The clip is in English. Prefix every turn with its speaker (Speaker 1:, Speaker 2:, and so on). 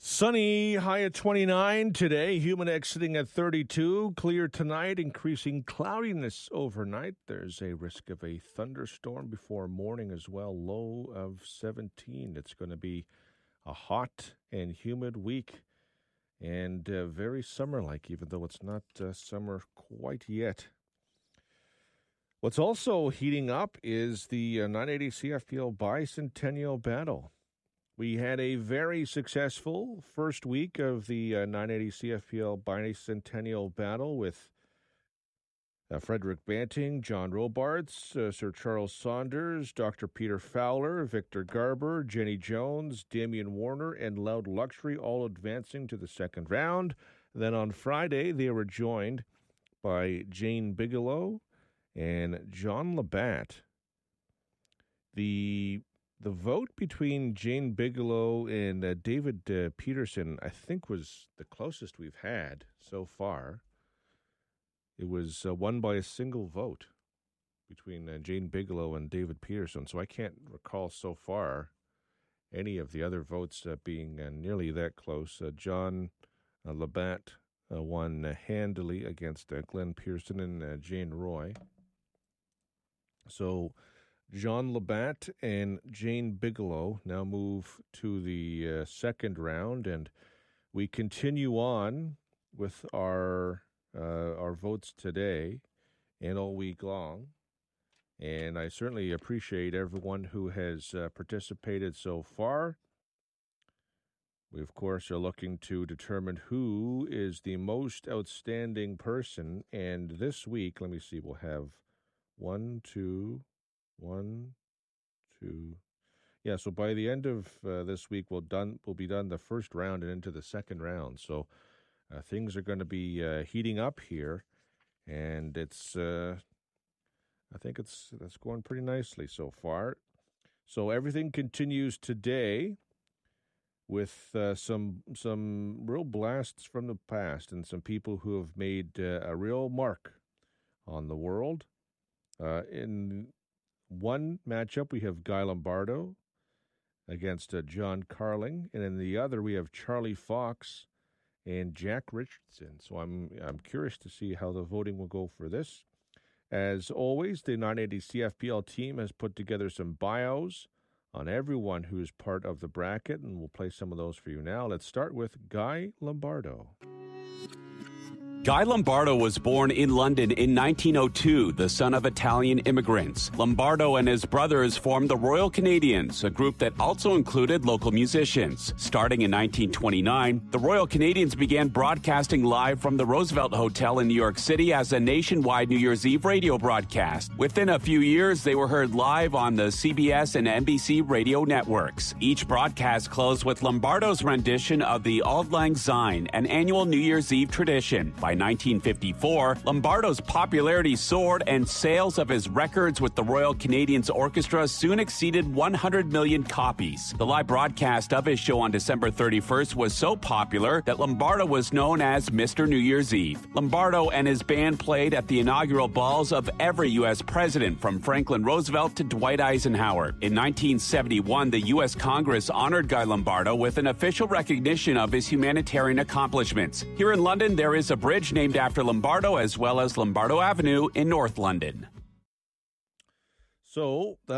Speaker 1: Sunny, high at 29 today. Humid sitting at 32. Clear tonight, increasing cloudiness overnight. There's a risk of a thunderstorm before morning as well. Low of 17. It's going to be a hot and humid week and very summer-like, even though it's not summer quite yet. What's also heating up is the 980 CFPL Bicentennial Battle. We had a very successful first week of the 980 CFPL Bicentennial Battle with Frederick Banting, John Robarts, Sir Charles Saunders, Dr. Peter Fowler, Victor Garber, Jenny Jones, Damian Warner, and Loud Luxury all advancing to the second round. Then on Friday, they were joined by Jane Bigelow and John Labatt. The vote between Jane Bigelow and David Peterson, I think, was the closest we've had so far. It was won by a single vote between Jane Bigelow and David Peterson, so I can't recall so far any of the other votes being nearly that close. John Labatt won handily against Glenn Pearson and Jane Roy. So John Labatt and Jane Bigelow now move to the second round, and we continue on with our votes today and all week long. And I certainly appreciate everyone who has participated so far. We, of course, are looking to determine who is the most outstanding person. And this week, let me see, we'll have one, two. Yeah, so by the end of this week, we'll be done the first round and into the second round. So things are going to be heating up here, and it's I think that's going pretty nicely so far. So everything continues today with some real blasts from the past and some people who have made a real mark on the world. In one matchup, we have Guy Lombardo against John Carling, and in the other, we have Charlie Fox and Jack Richardson. So I'm curious to see how the voting will go for this. As always, the 980 CFPL team has put together some bios on everyone who is part of the bracket, and we'll play some of those for you now. Let's start with Guy Lombardo.
Speaker 2: Guy Lombardo was born in London in 1902, the son of Italian immigrants. Lombardo and his brothers formed the Royal Canadians, a group that also included local musicians. Starting in 1929, the Royal Canadians began broadcasting live from the Roosevelt Hotel in New York City as a nationwide New Year's Eve radio broadcast. Within a few years, they were heard live on the CBS and NBC radio networks. Each broadcast closed with Lombardo's rendition of the Auld Lang Syne, an annual New Year's Eve tradition. By 1954, Lombardo's popularity soared and sales of his records with the Royal Canadians Orchestra soon exceeded 100 million copies. The live broadcast of his show on December 31st was so popular that Lombardo was known as Mr. New Year's Eve. Lombardo and his band played at the inaugural balls of every U.S. president, from Franklin Roosevelt to Dwight Eisenhower. In 1971, the U.S. Congress honored Guy Lombardo with an official recognition of his humanitarian accomplishments. Here in London, there is a bridge named after Lombardo, as well as Lombardo Avenue in North London.
Speaker 1: So